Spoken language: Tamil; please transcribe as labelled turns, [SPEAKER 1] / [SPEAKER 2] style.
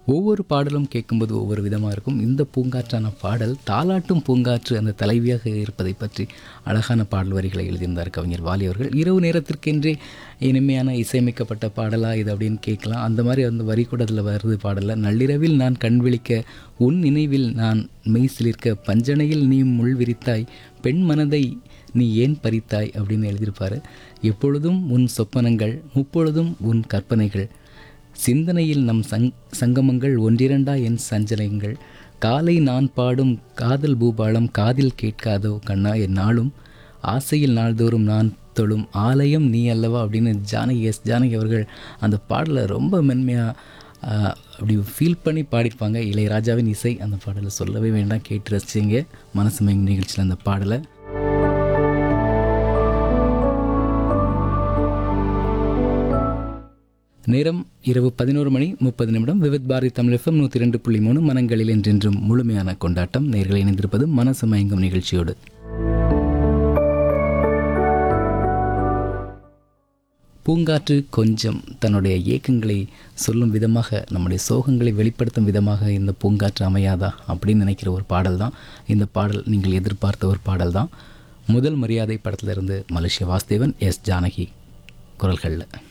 [SPEAKER 1] ஒவ்வொரு பாடலும் கேட்கும்போது ஒவ்வொரு விதமாக இருக்கும். இந்த பூங்காற்றான பாடல் தாலாட்டும் பூங்காற்று அந்த தலைவியாக இருப்பதை பற்றி அழகான பாடல் வரிகளை எழுதியிருந்தார் கவிஞர் வாலி அவர்கள். இரவு நேரத்திற்கென்றே இனிமையான இசையமைக்கப்பட்ட பாடலா இது அப்படின்னு கேட்கலாம். அந்த மாதிரி அந்த வரி கூட அதில் வருது பாடலில். நள்ளிரவில் நான் கண் விழிக்க உன் நினைவில் நான் மெய் சிலிர்க்க பஞ்சனையில் நீ முள் விரித்தாய் பெண் மனதை நீ ஏன் பறித்தாய் அப்படின்னு எழுதியிருப்பார். எப்பொழுதும் உன் சொப்பனங்கள் முப்பொழுதும் உன் கற்பனைகள் சிந்தனையில் நம் சங்கமங்கள் ஒன்றிரண்டா என் சஞ்சலங்கள் காலை நான் பாடும் காதல் பூபாலம் காதில் கேட்காதோ கண்ணா என் நாளும் ஆசையில் நாள்தோறும் நான் தொழும் ஆலயம் நீ அல்லவா அப்படின்னு ஜானகி அவர்கள் அந்த பாடலை ரொம்ப மென்மையாக அப்படி ஃபீல் பண்ணி பாடியிருப்பாங்க. இளையராஜாவின் இசை அந்த பாடலை சொல்லவே வேண்டாம், கேட்டு ரசிச்சிங்க மனசு மயங்கும் நிகழ்ச்சியில் அந்த பாடலை. நேரம் இரவு 11:30 விவித் பாரதி தமிழ் FM 102.3 மனங்களில் என்றென்றும் முழுமையான கொண்டாட்டம். நேர்களை இணைந்திருப்பது மனசு மயங்கும் நிகழ்ச்சியோடு. பூங்காற்று கொஞ்சம் தன்னுடைய ஏக்கங்களை சொல்லும் விதமாக, நம்முடைய சோகங்களை வெளிப்படுத்தும் விதமாக இந்த பூங்காற்று அமையாதா அப்படின்னு நினைக்கிற ஒரு பாடல் தான் இந்த பாடல். நீங்கள் எதிர்பார்த்த ஒரு பாடல் தான். முதல் மரியாதை படத்திலிருந்து மலேசியா வாசுதேவன், எஸ் ஜானகி குரல்களில்.